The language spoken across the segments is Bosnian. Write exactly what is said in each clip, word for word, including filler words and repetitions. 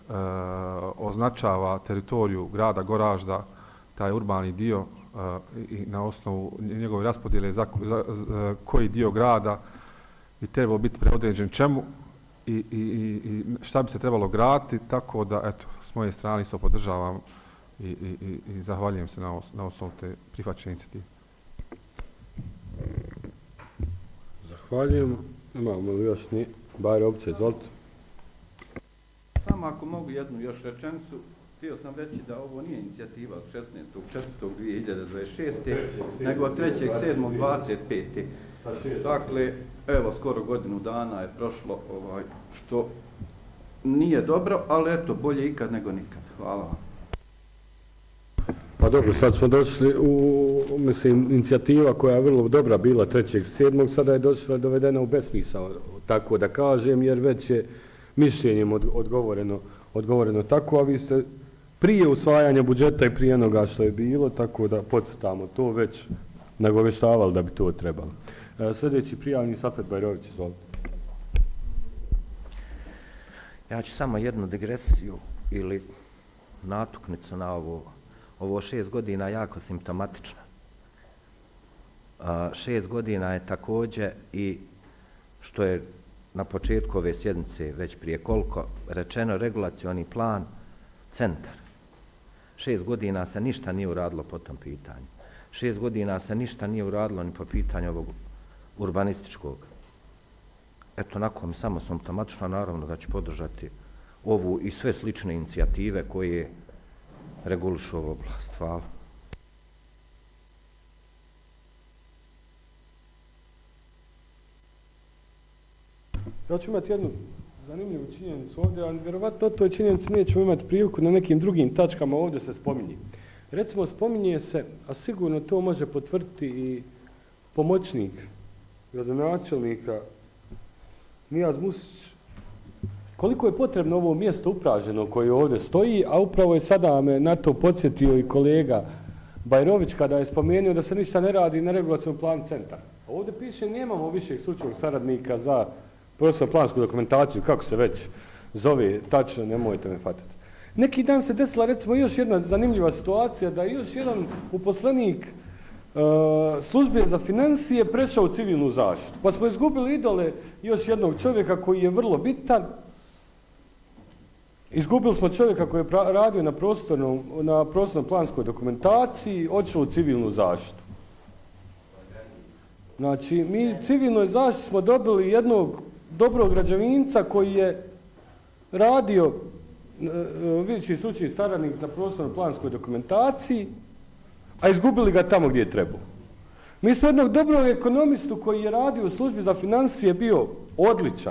označava teritoriju grada Goražda, taj urbani dio, i na osnovu njegove raspodjele za, za, za koji dio grada bi trebalo biti preodređen čemu i, i, i šta bi se trebalo graditi, tako da eto, s moje strane isto podržavam i, i, i, i zahvaljujem se na, os, na osnovu te prihvaćene inicijative. Zahvaljujem. Imamo li još ni? Bajro Obića, izvolite. Samo ako mogu jednu još rečenicu, htio sam reći da ovo nije inicijativa od šesnaestog četvrtog dvije hiljade dvadeset šeste. nego od trećeg sedmog dvadeset pete. Dakle, evo, skoro godinu dana je prošlo, ovaj, što nije dobro, ali eto, bolje ikad nego nikad. Hvala vam. Pa dobro, sad smo došli u, mislim, inicijativa koja je vrlo dobra bila trećeg sedmog sada je došla dovedena u besmisao, tako da kažem, jer već je mišljenjem od, odgovoreno, odgovoreno tako, a vi ste prije usvajanja budžeta i prije onoga što je bilo, tako da podcrtamo to već nagoveštavali da bi to trebalo. E, sljedeći prijavni Safet Bajrović, izvolite. Ja ću samo jednu digresiju ili natuknicu na ovo. Ovo šest godina jako simptomatično. A, šest godina je također i što je na početku ove sjednice već prije koliko rečeno regulacioni plan centar. Šest godina se ništa nije uradilo po tom pitanju. Šest godina se ništa nije uradilo ni po pitanju ovog urbanističkog. Eto, nakon samo simptomatično, naravno da ću podržati ovu i sve slične inicijative koje regulišu ovu oblast. Hvala. Ja ću imati jednu zanimljivu činjenicu ovdje, ali vjerovatno o toj činjenici nećemo imati priliku na nekim drugim tačkama ovdje se spominje. Recimo, spominje se, a sigurno to može potvrditi i pomoćnik gradonačelnika Nijaz Musić, koliko je potrebno ovo mjesto upraženo koje ovdje stoji, a upravo je sada me na to podsjetio i kolega Bajrović kada je spomenuo da se ništa ne radi na regulacijom planu centara. A ovdje piše nemamo višeg stručnog saradnika za prostorno plansku dokumentaciju, kako se već zove, tačno, nemojte me fatati. Neki dan se desila recimo još jedna zanimljiva situacija da je još jedan uposlenik uh, službe za financije prešao u civilnu zaštitu. Pa smo izgubili idole još jednog čovjeka koji je vrlo bitan. Izgubili smo čovjeka koji je radio na prostornom, na prostorno planskoj dokumentaciji, odšao u civilnu zaštitu. Znači, mi u civilnoj zaštiti smo dobili jednog dobrog građevinca koji je radio viši stručni saradnik na prostorno planskoj dokumentaciji, a izgubili ga tamo gdje je trebao. Mi smo jednog dobrog ekonomistu koji je radio u službi za financije bio odličan.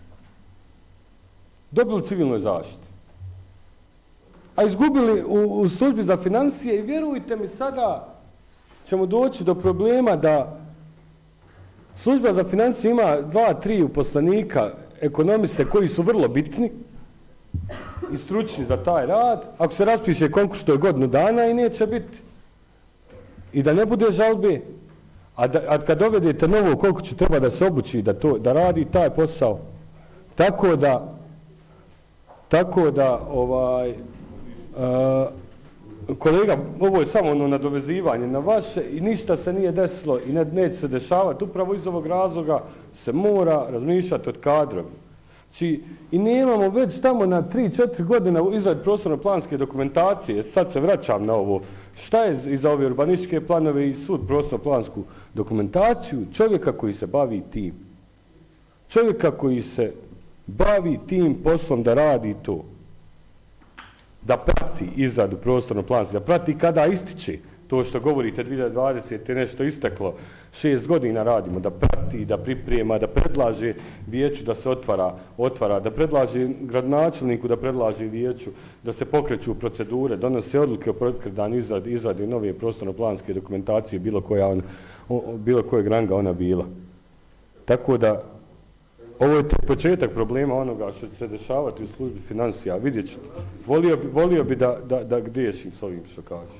Dobili u civilnoj zaštiti. A izgubili u, u službi za financije i vjerujte mi sada ćemo doći do problema da služba za financije ima dva, tri uposlenika, ekonomiste koji su vrlo bitni i stručni za taj rad. Ako se raspiše konkurs, to je godinu dana i neće biti. I da ne bude žalbe, a, da, a kad dovedete novo, koliko će treba da se obuči da, to, da radi taj posao. Tako da, tako da, ovaj, uh, kolega, ovo je samo ono nadovezivanje na vaše i ništa se nije desilo i ne, neće se dešavati. Upravo iz ovog razloga se mora razmišljati od kadrova. Znači, i nemamo već tamo na tri četiri godina izradi prostorno planske dokumentacije, sad se vraćam na ovo, šta je iza ove urbanističke planove i sud prostorno plansku dokumentaciju, čovjeka koji se bavi tim. Čovjeka koji se bavi tim poslom da radi to. Da prati izradu prostorno planske, da prati kada ističe to što govorite dvije hiljade dvadesete je nešto isteklo, šest godina radimo, da prati, da priprema, da predlaže vijeću da se otvara, otvara, da predlaže gradonačelniku da predlaže vijeću, da se pokreću procedure, donose odluke o pokretanju izradi, izradi nove prostorno planske dokumentacije, bilo koja on, bilo kojeg ranga ona bila. Tako da, ovo je tek početak problema onoga što će se dešavati u službi financija. Vidjet ćete. Volio bi, volio bi da, da, da griješim s ovim što kaže.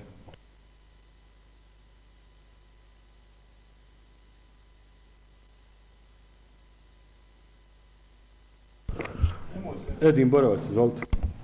Edin Borovac, izvolite.